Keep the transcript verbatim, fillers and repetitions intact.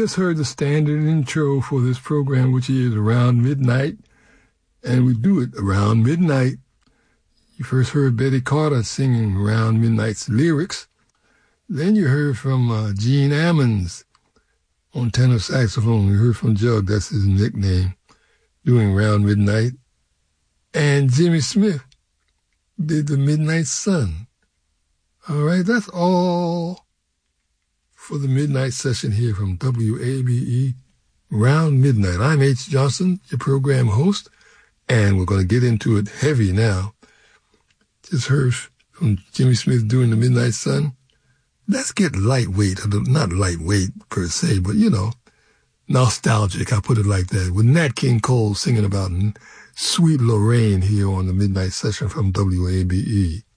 just heard the standard intro for this program, which is Around Midnight, and we do it around midnight. You first heard Betty Carter singing Around Midnight's lyrics. Then you heard from uh, Gene Ammons on tenor saxophone. You heard from Jug, that's his nickname, doing Around Midnight. And Jimmy Smith did The Midnight Sun. All right, that's all for the midnight session here from W A B E, Around Midnight. I'm H. Johnson, your program host, and we're going to get into it heavy now. Just heard from Jimmy Smith doing The Midnight Sun. Let's get lightweight, not lightweight per se, but, you know, nostalgic, I put it like that, with Nat King Cole singing about Sweet Lorraine here on the midnight session from W A B E.